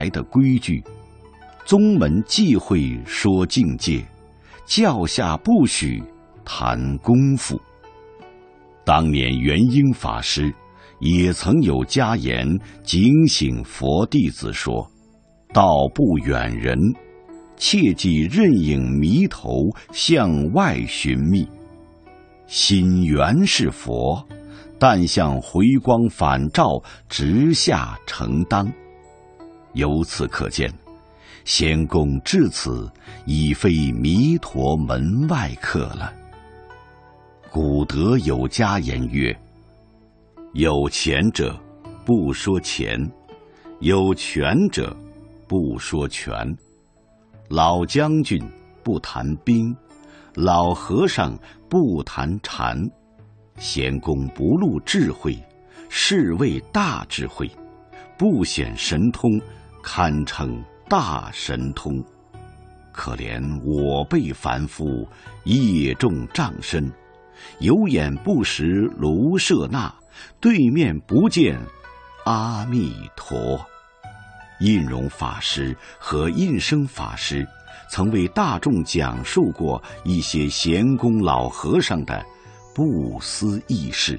来的规矩，宗门忌讳说境界，教下不许谈功夫。当年元英法师也曾有家言警醒佛弟子说：道不远人，切忌任影迷头向外寻觅。心原是佛，但向回光返照直下承当。由此可见，仙公至此已非弥陀门外客了。古德有家言曰：有钱者不说钱，有权者不说权。老将军不谈兵，老和尚不谈禅。仙公不露智慧，是谓大智慧；不显神通，堪称大神通。可怜我辈凡夫，业重障身，有眼不识卢舍那，对面不见阿弥陀。印容法师和印生法师曾为大众讲述过一些贤公老和尚的不思议事。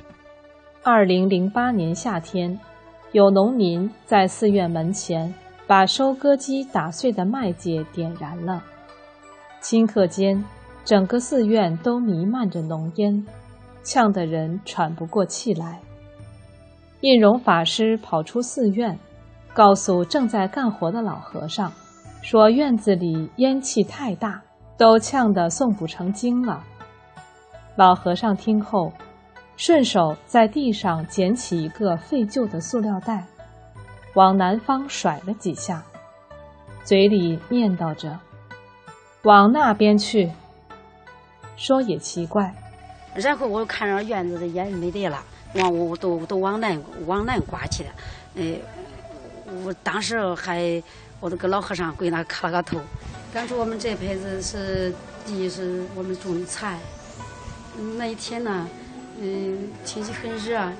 2008年夏天，有农民在寺院门前把收割机打碎的麦秸点燃了，顷刻间整个寺院都弥漫着浓烟，呛得人喘不过气来。印容法师跑出寺院，告诉正在干活的老和尚，说院子里烟气太大，都呛得诵不成经了。老和尚听后，顺手在地上捡起一个废旧的塑料袋，往南方甩了几下，嘴里念叨着：往那边去。说也奇怪， 然后我看着院子的烟没得了，我都往南刮去了。我当时我都跟老和尚跪那磕了个头。当初我们这辈子是第一是我们种的菜，那一天呢，天气很热，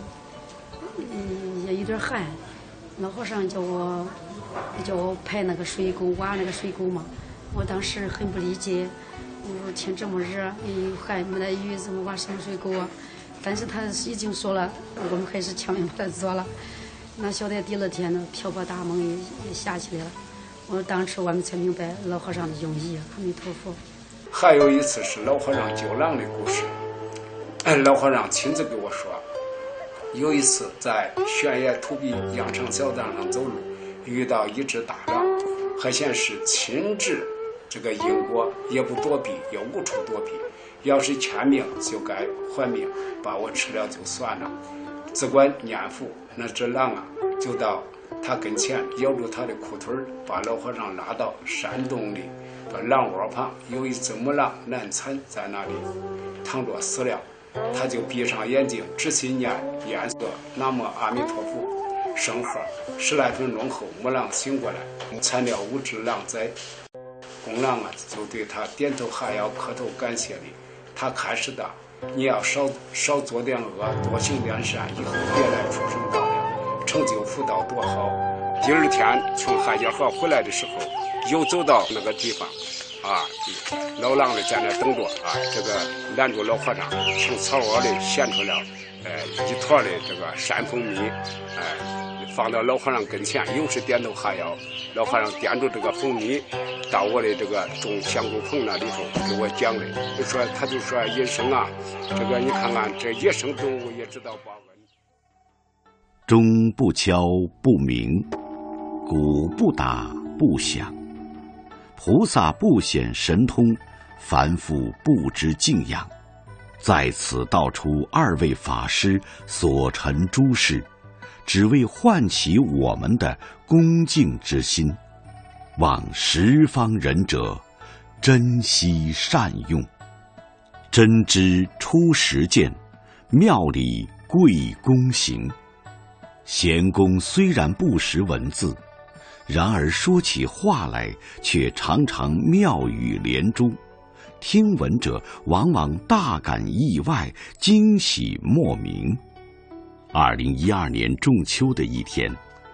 也有点寒。老和尚叫我排那个水沟，挖那个水沟嘛。我当时很不理解，我说天这么热，还没得雨，怎么挖什么水沟啊？但是他已经说了，我们还是强行把它做了。那晓得第二天呢，瓢泼大梦也下起来了。当时我们才明白老和尚的用意，阿弥陀佛。 还有一次是老和尚救狼的故事，老和尚亲自给我说，有一次在悬崖土壁羊肠小道上走路，遇到一只大狼，还显是亲至这个因果，也不躲避，也无处躲避。要是欠命就该还命，把我吃了就算了。只管念佛，那只狼啊，就到他跟前咬住他的裤腿，把老和尚拉到山洞里，把狼窝旁有一只母狼难产在那里躺着死了。他就闭上眼睛，仔细念诵南无阿弥陀佛圣号，10来分钟后，母狼醒过来，惨了5只狼灾。公狼啊，就对他点头哈腰，磕头感谢礼。他开始的，你要少做点恶，多行点善，以后别来畜生道了，成就福道多好。第二天从汉江河回来的时候，又走到那个地方，老狼的在那等着这个拦住老和尚，从草窝里衔出了一坨的这个山蜂蜜，放到老和尚跟前，又是点头哈腰。老和尚掂住这个蜂蜜，到我的这个种香菇棚那里头给我讲的，他就说野生啊，这个你看看这野生动物也知道报恩。 钟不敲不鸣，鼓不打不响，菩萨不显神通，凡夫不知敬仰。在此道出2位法师所陈诸事，只为唤起我们的恭敬之心，望十方仁者珍惜善用。真知出实践，妙理贵公行。贤公虽然不识文字，然而说起话来却常常妙语连珠，听闻者往往大感意外，惊喜莫名。2012年仲秋的一天，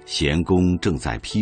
咸公正在批